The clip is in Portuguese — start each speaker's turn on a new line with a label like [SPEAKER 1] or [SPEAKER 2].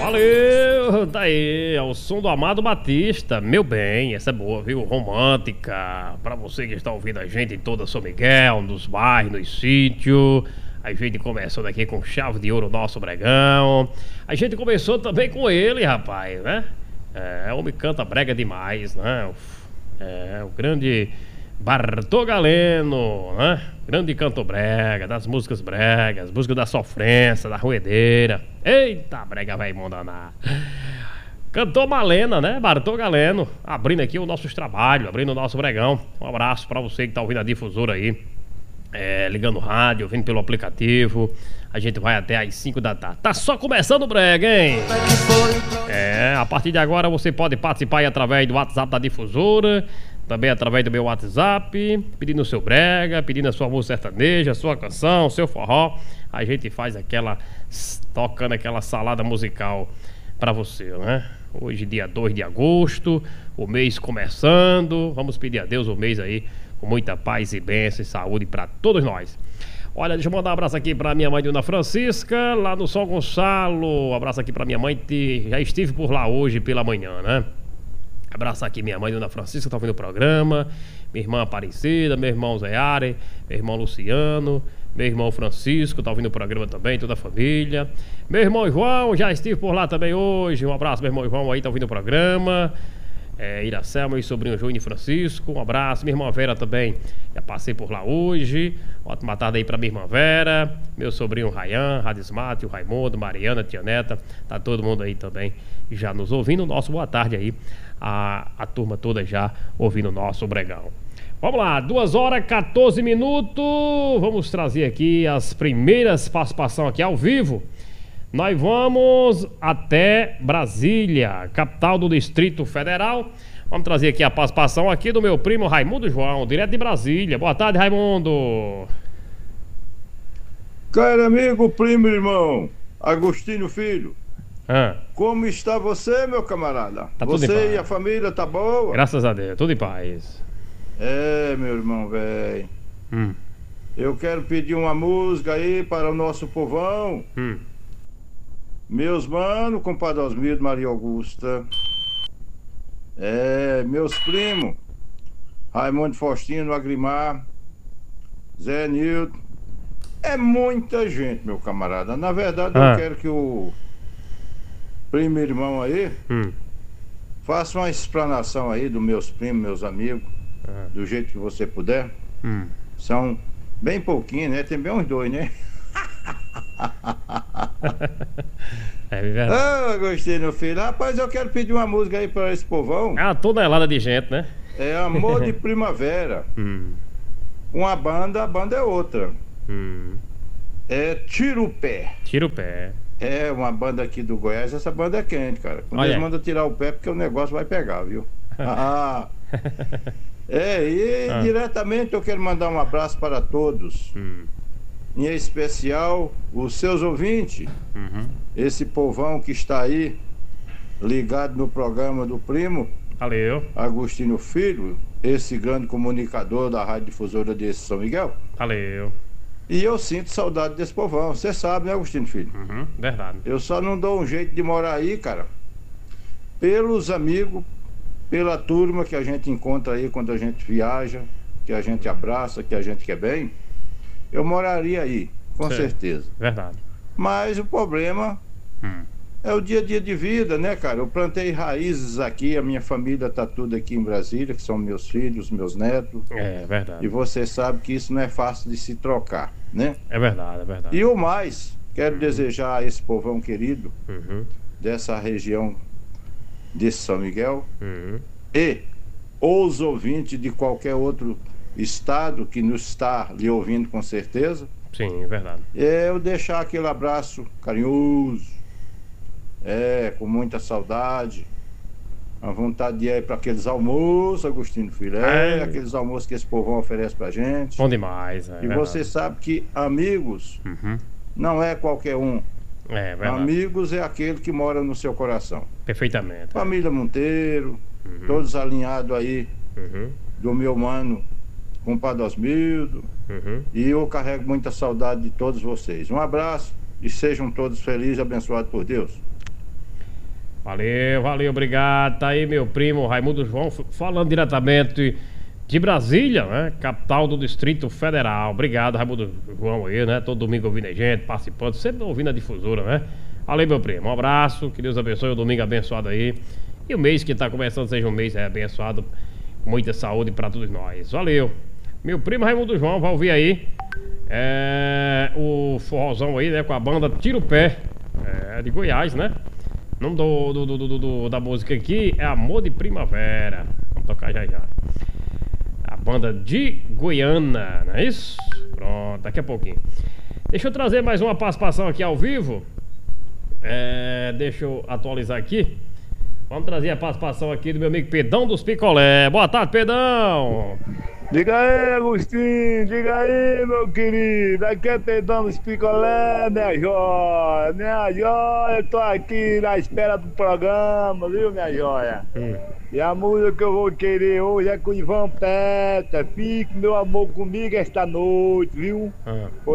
[SPEAKER 1] Valeu, tá aí, é o som do Amado Batista, meu bem, essa é boa, viu, romântica, pra você que está ouvindo a gente em toda São Miguel, nos bairros, nos sítios, a gente começou aqui com chave de ouro nosso bregão, a gente começou também com ele, rapaz, né, o homem canta brega demais, né, o grande Bartô Galeno, né, grande cantor brega, das músicas bregas, músicas da sofrência, da ruedeira. Eita, brega vai mondanar. Cantor Malena, né, Bartô Galeno, abrindo aqui os nossos trabalhos, abrindo o nosso bregão. Um abraço pra você que tá ouvindo a difusora aí, ligando o rádio, ouvindo pelo aplicativo. A gente vai até às 5 da tarde. Tá só começando o brega, hein? A partir de agora você pode participar aí através do WhatsApp da difusora, também através do meu WhatsApp, pedindo o seu brega, pedindo a sua música sertaneja, a sua canção, o seu forró. A gente faz tocando aquela salada musical pra você, né? Hoje dia 2 de agosto, o mês começando. Vamos pedir a Deus o mês aí com muita paz e bênção e saúde pra todos nós. Olha, deixa eu mandar um abraço aqui pra minha mãe, Dona Francisca, lá no São Gonçalo. Um abraço aqui pra minha mãe, que já estive por lá hoje pela manhã, né? Abraço aqui minha mãe, Dona Francisca, tá ouvindo o programa. Minha irmã Aparecida, meu irmão Zé Are, meu irmão Luciano, meu irmão Francisco, tá ouvindo o programa também, toda a família. Meu irmão João, já estive por lá também hoje. Um abraço, meu irmão João aí, tá ouvindo o programa. Iracema, meu sobrinho João e Francisco, um abraço. Minha irmã Vera também, já passei por lá hoje. Ótima tarde aí pra minha irmã Vera, meu sobrinho Rayan, Radismate, o Raimundo, Mariana, Tia Neta, tá todo mundo aí também já nos ouvindo. Nosso boa tarde aí, a turma toda já ouvindo o nosso bregão. Vamos lá, 2h14. Vamos trazer aqui as primeiras participações aqui ao vivo. Nós vamos até Brasília, capital do Distrito Federal. Vamos trazer aqui a participação aqui do meu primo Raimundo João, direto de Brasília. Boa tarde, Raimundo.
[SPEAKER 2] Caro amigo, primo, irmão, Agostinho Filho. Como está você, meu camarada?
[SPEAKER 1] Tá tudo em paz.
[SPEAKER 2] Você e a família tá boa?
[SPEAKER 1] Graças a Deus, tudo em paz.
[SPEAKER 2] Meu irmão, velho. Eu quero pedir uma música aí para o nosso povão. Meus manos, compadre Osmildo, Maria Augusta. Meus primos, Raimundo Faustino, Agrimar, Zé Nilton. É muita gente, meu camarada. Na verdade, eu quero que o primo irmão aí faça uma explanação aí dos meus primos, meus amigos, do jeito que você puder. São bem pouquinhos, né? Tem bem uns dois, né? Gostei, meu filho. Rapaz, eu quero pedir uma música aí para esse povão.
[SPEAKER 1] É uma tonelada de gente, né?
[SPEAKER 2] É Amor de Primavera. A banda é outra. É Tira o Pé.
[SPEAKER 1] Tira o Pé.
[SPEAKER 2] É uma banda aqui do Goiás. Essa banda é quente, cara. Quando eles mandam tirar o pé, porque o negócio vai pegar, viu? Diretamente eu quero mandar um abraço para todos. Em especial os seus ouvintes, esse povão que está aí ligado no programa do primo.
[SPEAKER 1] Valeu.
[SPEAKER 2] Agostinho Filho, esse grande comunicador da Rádio Difusora de São Miguel.
[SPEAKER 1] Valeu.
[SPEAKER 2] E eu sinto saudade desse povão, você sabe, né, Agostinho Filho?
[SPEAKER 1] Verdade.
[SPEAKER 2] Eu só não dou um jeito de morar aí, cara, pelos amigos, pela turma que a gente encontra aí quando a gente viaja, que a gente abraça, que a gente quer bem. Eu moraria aí, com certeza.
[SPEAKER 1] Verdade.
[SPEAKER 2] Mas o problema é o dia a dia de vida, né, cara? Eu plantei raízes aqui, a minha família tá tudo aqui em Brasília, que são meus filhos, meus netos.
[SPEAKER 1] É verdade.
[SPEAKER 2] E você sabe que isso não é fácil de se trocar, né?
[SPEAKER 1] É verdade, é verdade.
[SPEAKER 2] E o mais, quero desejar a esse povão querido dessa região de São Miguel e os ouvintes de qualquer outro estado que nos está lhe ouvindo com certeza.
[SPEAKER 1] Sim, é verdade.
[SPEAKER 2] Eu deixar aquele abraço carinhoso, com muita saudade, a vontade de ir para aqueles almoços, Agostinho Filho, aqueles almoços que esse povão oferece pra gente.
[SPEAKER 1] Bom demais,
[SPEAKER 2] E você sabe que amigos não é qualquer um.
[SPEAKER 1] É verdade.
[SPEAKER 2] Amigos é aquele que mora no seu coração.
[SPEAKER 1] Perfeitamente.
[SPEAKER 2] Família Monteiro, todos alinhados aí do meu mano compadre Osmildo. E eu carrego muita saudade de todos vocês. Um abraço e sejam todos felizes e abençoados por Deus.
[SPEAKER 1] Valeu, valeu, obrigado. Tá aí meu primo Raimundo João falando diretamente de Brasília, né? Capital do Distrito Federal. Obrigado, Raimundo João aí, né? Todo domingo ouvindo a gente, participando, sempre ouvindo a difusora, né? Valeu, meu primo. Um abraço, que Deus abençoe o domingo abençoado aí. E o mês que tá começando seja um mês abençoado, com muita saúde pra todos nós. Valeu. Meu primo Raimundo João vai ouvir aí o forrozão aí, né? Com a banda Tiro Pé, de Goiás, né? O nome da música aqui é Amor de Primavera. Vamos tocar já já. A banda de Goiânia, não é isso? Pronto, daqui a pouquinho. Deixa eu trazer mais uma participação aqui ao vivo. Deixa eu atualizar aqui. Vamos trazer a participação aqui do meu amigo Pedão dos Picolé. Boa tarde, Pedão.
[SPEAKER 3] Diga aí, Agostinho, diga aí, meu querido. Aqui é Pedão dos Picolé, minha joia. Minha joia, eu tô aqui na espera do programa, viu, minha joia? E a música que eu vou querer hoje é com o Ivan Peta. Fique, meu amor, comigo esta noite, viu?